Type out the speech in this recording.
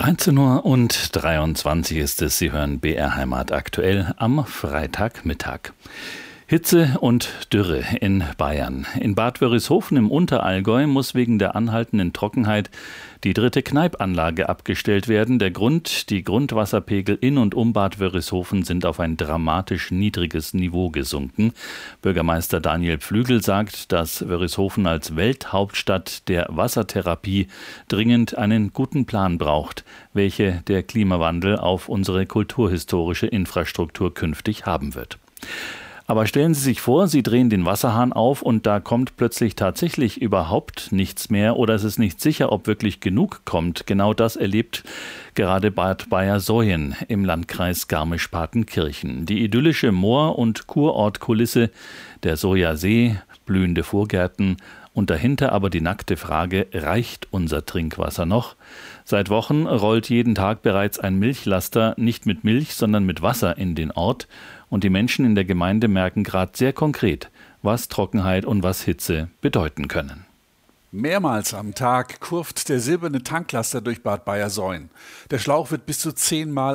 13:23 Uhr ist es. Sie hören BR Heimat aktuell am Freitagmittag. Hitze und Dürre in Bayern. In Bad Wörishofen im Unterallgäu muss wegen der anhaltenden Trockenheit die dritte Kneipanlage abgestellt werden. Der Grund: die Grundwasserpegel in und um Bad Wörishofen sind auf ein dramatisch niedriges Niveau gesunken. Bürgermeister Daniel Pflügel sagt, dass Wörishofen als Welthauptstadt der Wassertherapie dringend einen guten Plan braucht, welche der Klimawandel auf unsere kulturhistorische Infrastruktur künftig haben wird. Aber stellen Sie sich vor, Sie drehen den Wasserhahn auf und da kommt plötzlich tatsächlich überhaupt nichts mehr oder es ist nicht sicher, ob wirklich genug kommt. Genau das erlebt gerade Bad Bayersoien im Landkreis Garmisch-Partenkirchen. Die idyllische Moor- und Kurortkulisse, der Sojasee, blühende Vorgärten und dahinter aber die nackte Frage: Reicht unser Trinkwasser noch? Seit Wochen rollt jeden Tag bereits ein Milchlaster nicht mit Milch, sondern mit Wasser in den Ort. Und die Menschen in der Gemeinde merken gerade sehr konkret, was Trockenheit und was Hitze bedeuten können. Mehrmals am Tag kurvt der silberne Tanklaster durch Bad Bayersoien. Der Schlauch wird bis zu 10-mal